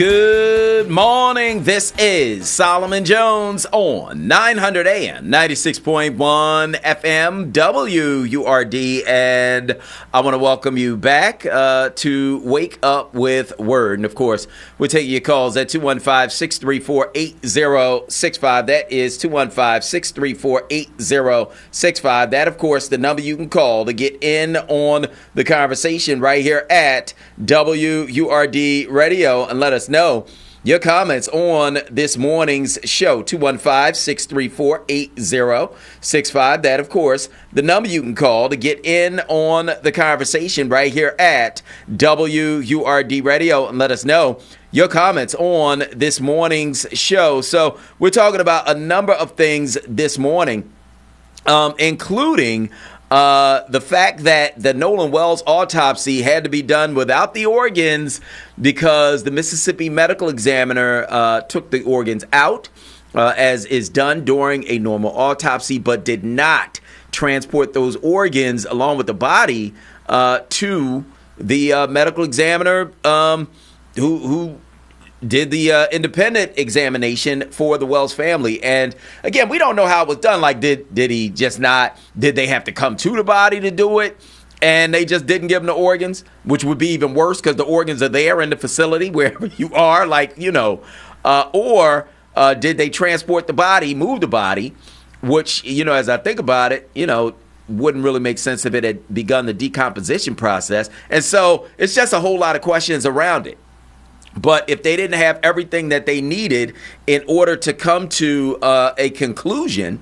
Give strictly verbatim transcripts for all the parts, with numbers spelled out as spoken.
Good morning. This is Solomon Jones on nine hundred A M, ninety-six point one F M, W U R D, and I want to welcome you back uh, to Wake Up with Word. And, of course, we're taking your calls at two one five, six three four, eight zero six five. That is two one five, six three four, eight zero six five. That, of course, the number you can call to get in on the conversation right here at W U R D Radio and let us know your comments on this morning's show. Two one five, six three four, eight zero six five. That, of course, the number you can call to get in on the conversation right here at W U R D Radio and let us know your comments on this morning's show. So we're talking about a number of things this morning, um, including Uh, the fact that the Nolan Wells autopsy had to be done without the organs because the Mississippi medical examiner uh, took the organs out, uh, as is done during a normal autopsy, but did not transport those organs along with the body uh, to the uh, medical examiner um, who who did the uh, independent examination for the Wells family. And again, we don't know how it was done. Like, did did he just not, did they have to come to the body to do it? And they just didn't give him the organs, which would be even worse because the organs are there in the facility wherever you are, like, you know. Uh, or uh, did they transport the body, move the body, which, you know, as I think about it, you know, wouldn't really make sense if it had begun the decomposition process. And so it's just a whole lot of questions around it. But if they didn't have everything that they needed in order to come to uh, a conclusion,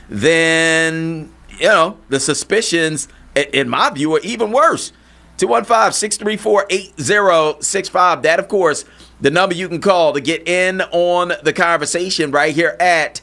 then, you know, the suspicions, in my view, are even worse. two one five, six three four, eight zero six five. That, of course, the number you can call to get in on the conversation right here at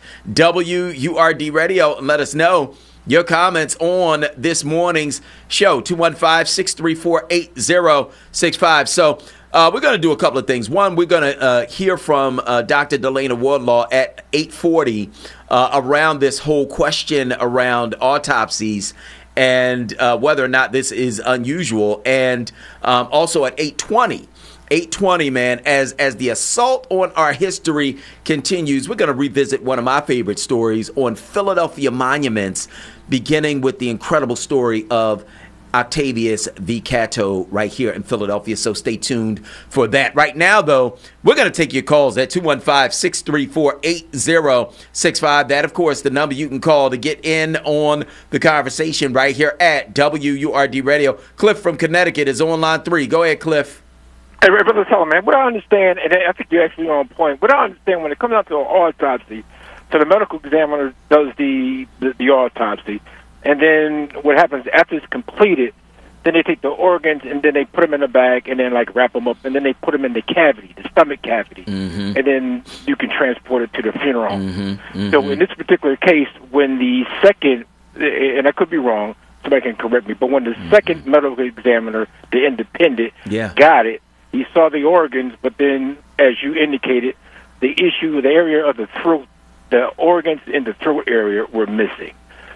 W U R D Radio and let us know your comments on this morning's show. two one five, six three four, eight zero six five. So, Uh, we're going to do a couple of things. One, we're going to uh, hear from uh, Doctor Delana Wardlaw at eight forty uh, around this whole question around autopsies and uh, whether or not this is unusual. And um, also at eight twenty, eight twenty, man, as, as the assault on our history continues, we're going to revisit one of my favorite stories on Philadelphia monuments, beginning with the incredible story of Octavius V. Cato right here in Philadelphia. So stay tuned for that. Right now, though, we're going to take your calls at two one five, six three four, eight zero six five. That, of course, the number you can call to get in on the conversation right here at W U R D Radio. Cliff from Connecticut is on line three. Go ahead, Cliff. Hey, Brother Solomon, man, what I understand, and I think you're actually on point, what I understand when it comes out to an autopsy, so the medical examiner does the, the, the autopsy, and then what happens after it's completed, then they take the organs and then they put them in a bag and then like wrap them up and then they put them in the cavity, the stomach cavity, mm-hmm. and then you can transport it to the funeral home. Mm-hmm. Mm-hmm. So in this particular case, when the second, and I could be wrong, somebody can correct me, but when the mm-hmm. second medical examiner, the independent, yeah. got it, he saw the organs, but then as you indicated, the issue, the area of the throat, the organs in the throat area were missing.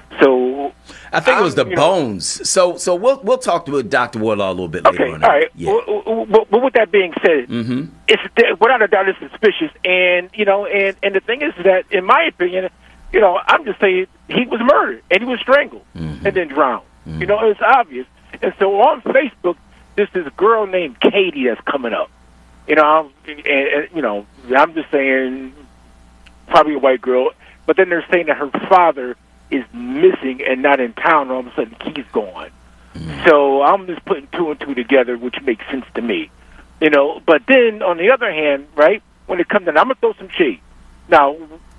So I think it was the um, bones. Know, so so we'll we'll talk to Doctor Wardlaw a little bit later okay, on. All right. Yeah. Well, well, well, with that being said, mm-hmm. it's without a doubt it's suspicious, and you know, and, and the thing is that, in my opinion, you know, I'm just saying he was murdered and he was strangled mm-hmm. and then drowned. Mm-hmm. You know, it's obvious. And so on Facebook, there's this girl named Katie that's coming up. You know, I'm, and, and, you know, I'm just saying probably a white girl, but then they're saying that her father is missing and not in town, and all of a sudden he's gone. Mm. So I'm just putting two and two together, which makes sense to me. You know, but then on the other hand, right, when it comes to, I'm going to throw some shade. Now,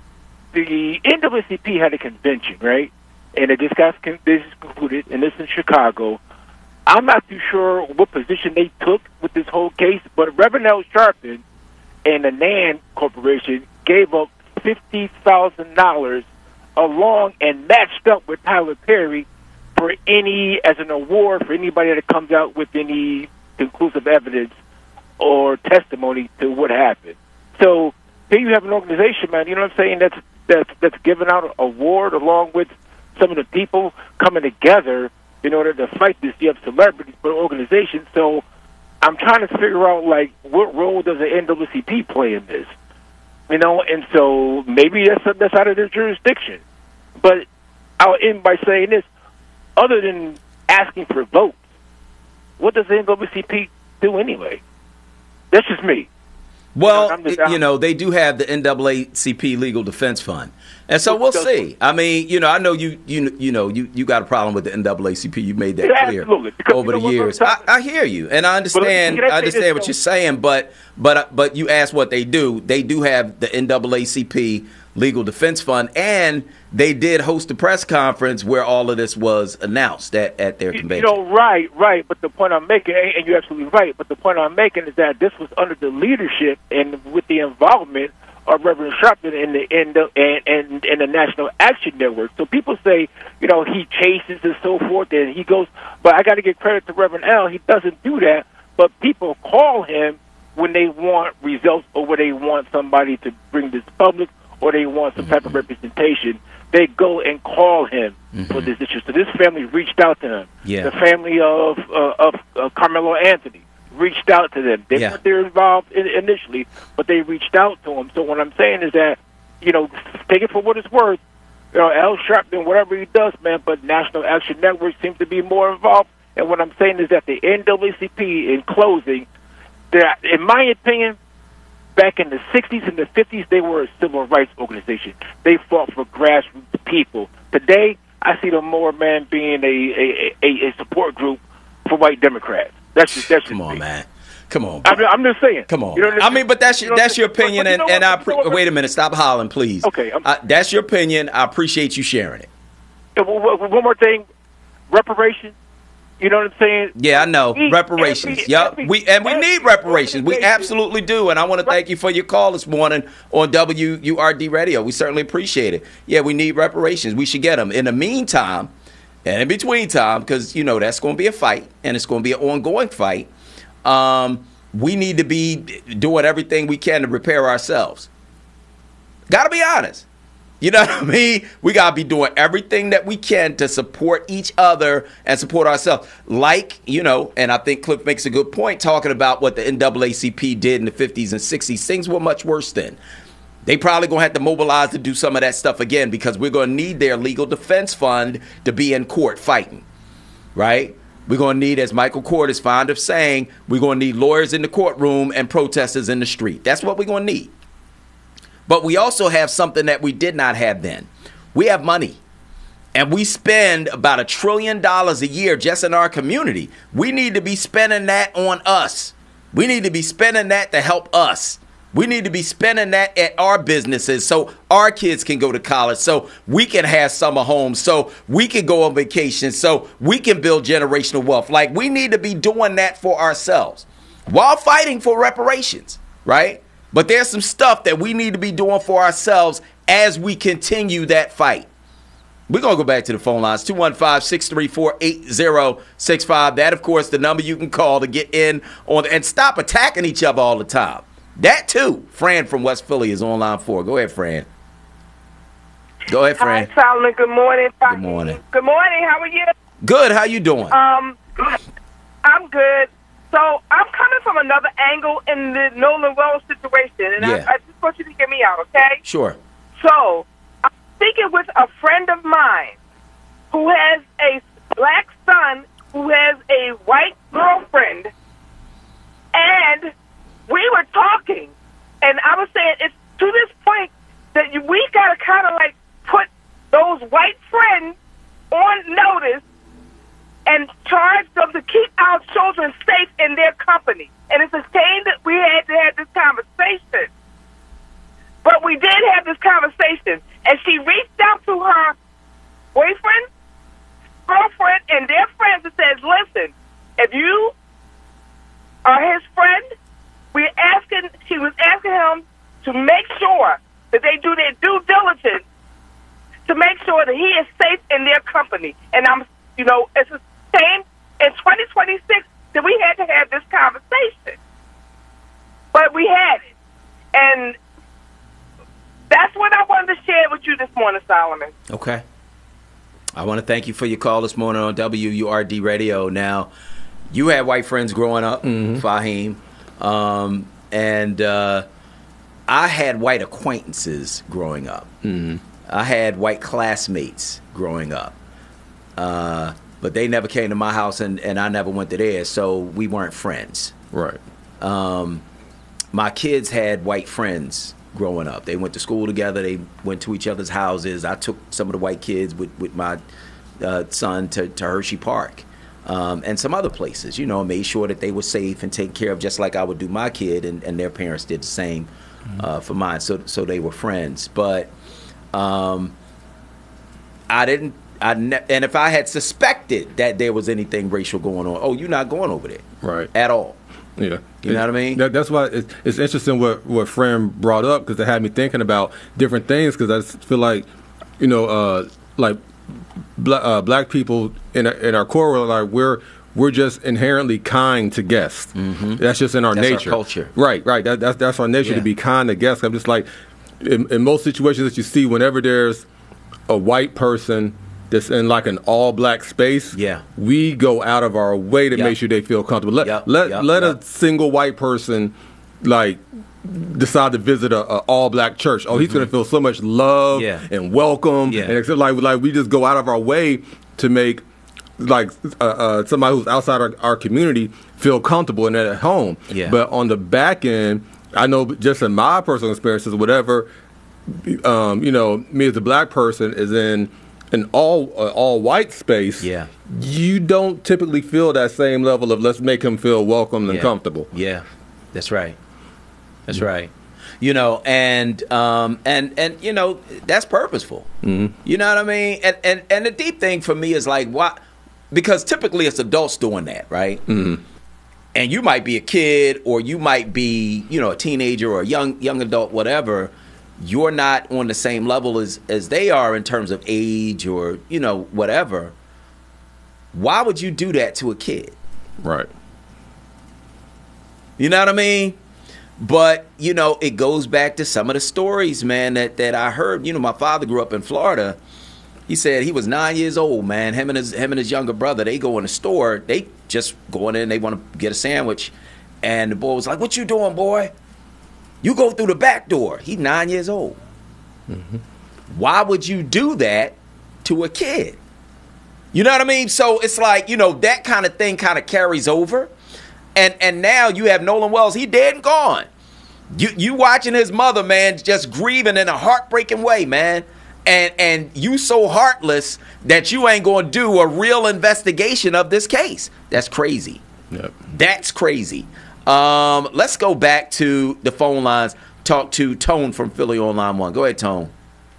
the N double A C P had a convention, right, and it just got this is concluded, and this is in Chicago. I'm not too sure what position they took with this whole case, but Reverend Al Sharpton and the Nan Corporation gave up fifty thousand dollars along and matched up with Tyler Perry for any, as an award for anybody that comes out with any conclusive evidence or testimony to what happened. So here you have an organization, man, you know what I'm saying, that's that's that's giving out an award along with some of the people coming together in order to fight this. You have celebrities, but organizations. So I'm trying to figure out, like, what role does the N double A C P play in this? You know, and so maybe that's, that's out of their jurisdiction. But I'll end by saying this. Other than asking for votes, what does the N double A C P do anyway? That's just me. Well, just, you know, they do have the N double A C P Legal Defense Fund. And so we'll see. I mean, you know, I know you you you know, you, you got a problem with the N double A C P. You made that yeah, clear absolutely. over the years. I, I hear you, and I understand I understand what you're saying, but but but you asked what they do. They do have the N double A C P Legal Defense Fund, and they did host a press conference where all of this was announced at, at their convention. You know, right, right. But the point I'm making, and you're absolutely right, but the point I'm making is that this was under the leadership and with the involvement of Reverend Sharpton and the and the, and, and, and the National Action Network. So people say, you know, he chases and so forth, and he goes, but I got to give credit to Reverend L. He doesn't do that, but people call him when they want results or when they want somebody to bring this public or they want some type of representation. They go and call him mm-hmm. for this issue. So this family reached out to him. Yeah. The family of uh, of uh, Carmelo Anthony reached out to them. They yeah. weren't there involved in, initially, but they reached out to him. So what I'm saying is that, you know, take it for what it's worth. You know, Al Sharpton, whatever he does, man, but National Action Network seems to be more involved. And what I'm saying is that the N double A C P, in closing, that, in my opinion, back in the sixties and the fifties, they were a civil rights organization. They fought for grassroots people. Today, I see them more, man, being a a, a support group for white Democrats. That's just that's come just on, me. man. Come on, I'm, I'm just saying. Come on. You know I mean, but that's your, you know that's your opinion, but, but and, you know and I pre- you know wait a minute. Stop hollering, please. Okay, I, that's your opinion. I appreciate you sharing it. One more thing, reparations. You know what I'm saying? Yeah, I know. Every, reparations. Every, yep. Every, we and we need reparations. We absolutely do. And I want to thank you for your call this morning on W U R D Radio. We certainly appreciate it. Yeah, we need reparations. We should get them. In the meantime, and in between time, because, you know, that's going to be a fight, and it's going to be an ongoing fight, um, we need to be doing everything we can to repair ourselves. Got to be honest. You know what I mean? We got to be doing everything that we can to support each other and support ourselves. Like, you know, and I think Cliff makes a good point talking about what the N double A C P did in the fifties and sixties. Things were much worse then. They probably going to have to mobilize to do some of that stuff again because we're going to need their legal defense fund to be in court fighting, right? We're going to need, as Michael Kort is fond of saying, we're going to need lawyers in the courtroom and protesters in the street. That's what we're going to need. But we also have something that we did not have then. We have money. And we spend about a trillion dollars a year just in our community. We need to be spending that on us. We need to be spending that to help us. We need to be spending that at our businesses so our kids can go to college, so we can have summer homes, so we can go on vacation, so we can build generational wealth. Like, we need to be doing that for ourselves while fighting for reparations, right? But there's some stuff that we need to be doing for ourselves as we continue that fight. We're going to go back to the phone lines, two one five, six three four, eight zero six five. That, of course, the number you can call to get in on and stop attacking each other all the time. That, too. Fran from West Philly is on line four. Go ahead, Fran. Go ahead, Fran. Hi, Solomon. Good morning. Good morning. Good morning. How are you? Good. How you doing? Um, I'm good. So I'm coming from another angle in the Nolan Rose situation, and yeah. I, I just want you to hear me out, okay? Sure. So I'm speaking with a friend of mine who has a black son who has a white girlfriend, and we were talking, and I was saying it's to this point that you, we got to kind of like put those white friends on notice and charge them to keep our children safe in their company. And it's a shame that we had to have this conversation. But we did have this conversation. And she reached out to her boyfriend, girlfriend, and their friends and says, listen, if you are his friend, we're asking, she was asking him to make sure that they do their due diligence to make sure that he is safe in their company. And I'm, you know, it's the same in twenty twenty-six that we had to have this conversation. But we had it. And that's what I wanted to share with you this morning, Solomon. Okay. I want to thank you for your call this morning on W U R D Radio. Now, You had white friends growing up, Mhm. Fahim, um, and uh, I had white acquaintances growing up. Mhm. I had white classmates growing up, uh, but they never came to my house, and, and I never went to theirs, so we weren't friends. Right. Um, my kids had white friends growing up. They went to school together. They went to each other's houses. I took some of the white kids with, with my uh, son to, to Hershey Park um, and some other places, you know, made sure that they were safe and taken care of just like I would do my kid, and, and their parents did the same uh, for mine. So, so they were friends. But um, I didn't, I ne- and if I had suspected that there was anything racial going on, oh, you're not going over there. Right. At all. Yeah. You know what I mean? That, that's why it's, it's interesting what what Fran brought up, because it had me thinking about different things. Because I just feel like, you know, uh, like bla- uh, black people in our, in our core, like we're we're just inherently kind to guests. Mhm. That's just in our That's our nature. culture. Right. Right. That, that's that's our nature Yeah. to be kind to guests. I'm just like, in, in most situations that you see, whenever there's a white person that's in like an all black space, Yeah. we go out of our way to Yep. make sure they feel comfortable. Let Yep, let yep, let yep. a single white person like decide to visit a, a all black church. Oh, he's going to feel so much love Yeah. and welcome, Yeah. and except like like we just go out of our way to make like uh, uh, somebody who's outside our, our community feel comfortable and at home. Yeah. But on the back end, I know just in my personal experiences, whatever, um, you know, me as a black person is in an all uh, all white space. Yeah. You don't typically feel that same level of let's make him feel welcome and Yeah. comfortable. Yeah, that's right. That's right. You know, and um, and and you know, that's purposeful. Mhm. You know what I mean? And and and the deep thing for me is like, why? Because typically it's adults doing that, right? Mhm. And you might be a kid, or you might be, you know, a teenager or a young young adult, whatever. You're not on the same level as as they are in terms of age or, you know, whatever. Why would you do that to a kid? Right. You know what I mean? But, you know, it goes back to some of the stories, man, that, that I heard. You know, my father grew up in Florida. He said he was nine years old, man. Him and his him and his younger brother, they go in the store. They just going in, they want to get a sandwich. And the boy was like, "What you doing, boy? You go through the back door." He's nine years old. Mm-hmm. Why would you do that to a kid? You know what I mean? So it's like, you know, that kind of thing kind of carries over. And and now you have Nolan Wells. He dead and gone. You you watching his mother, man, just grieving in a heartbreaking way, man. And and you so heartless that you ain't going to do a real investigation of this case. That's crazy. Yep. That's crazy. Um, let's go back to the phone lines. Talk to Tone from Philly on line one. Go ahead, Tone.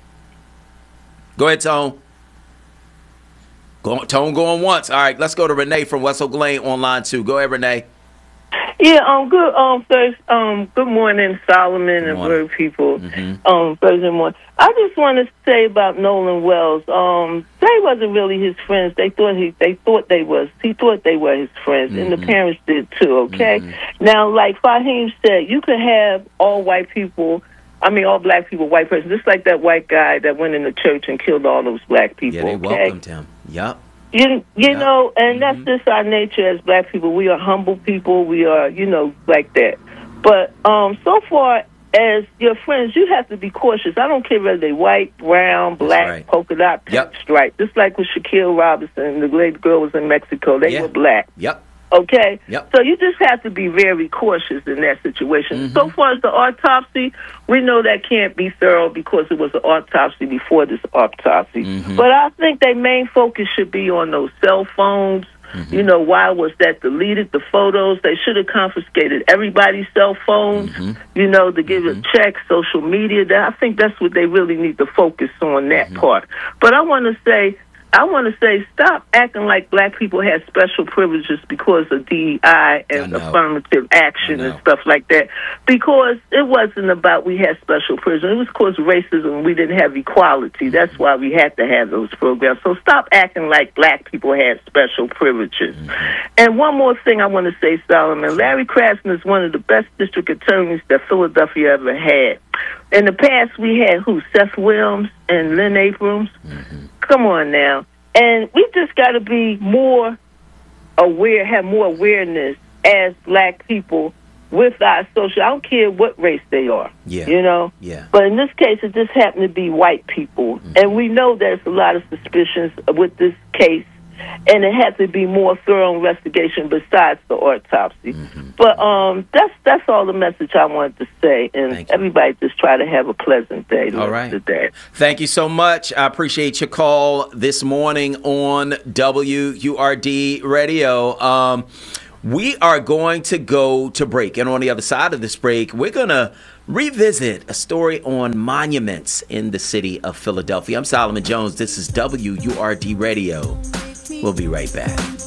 Go ahead, Tone. Go, Tone going once. All right, let's go to Renee from Wessel Glen on line two. Go ahead, Renee. Yeah, um, good. Um, first, um, good morning, Solomon Good and morning. Word people. Mhm. Um, Thursday morning. I just want to say about Nolan Wells. Um, they wasn't really his friends. They thought he, they thought they was. He thought they were his friends, and the Mhm. parents did too. Okay. Mhm. Now, like Fahim said, you could have all white people. I mean, all black people, white person, just like that white guy that went in the church and killed all those black people. Yeah, they okay? welcomed him. Yup. You you Yeah. know, and that's Mhm. just our nature as black people. We are humble people. We are, you know, like that. But um, so far as your friends, you have to be cautious. I don't care whether they white, brown, black, right. polka dot, pink Yep. stripe. Just like with Shaquille Robinson, the great girl was in Mexico. They Yeah. were black. Yep. Okay? Yep. So you just have to be very cautious in that situation. Mhm. So far as the autopsy, we know that can't be thorough because it was an autopsy before this autopsy. Mhm. But I think their main focus should be on those cell phones. Mhm. You know, why was that deleted? The photos, they should have confiscated everybody's cell phones, Mhm. you know, to give Mhm. a check, social media. That I think that's what they really need to focus on, that Mhm. part. But I want to say, I want to say, stop acting like black people have special privileges because of D E I and I know. affirmative action I and know. stuff like that. Because it wasn't about we had special privileges. It was because racism. We didn't have equality. That's why we had to have those programs. So stop acting like black people had special privileges. Mm-hmm. And one more thing I want to say, Solomon. Larry Krasner is one of the best district attorneys that Philadelphia ever had. In the past, we had who? Seth Williams and Lynn Abrams. Mhm. Come on now. And we just got to be more aware, have more awareness as black people with our social. I don't care what race they are. Yeah. You know. Yeah. But in this case, it just happened to be white people, mm-hmm. and we know there's a lot of suspicions with this case. And it had to be more thorough investigation besides the autopsy. Mm-hmm. But um, that's that's all the message I wanted to say. And everybody just try to have a pleasant day. All right. Today. Thank you so much. I appreciate your call this morning on W U R D Radio. Um, we are going to go to break. And on the other side of this break, we're going to revisit a story on monuments in the city of Philadelphia. I'm Solomon Jones. This is W U R D Radio. We'll be right back.